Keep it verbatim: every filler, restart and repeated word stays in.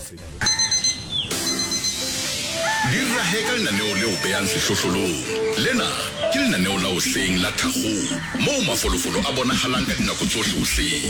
Di raheka lenaneo leo behang sehlohlolong. Lena ke lenaneo la hoseng la Thakgolo, moo mafolofolo a bonahalang ka dinako tsohle hoseng.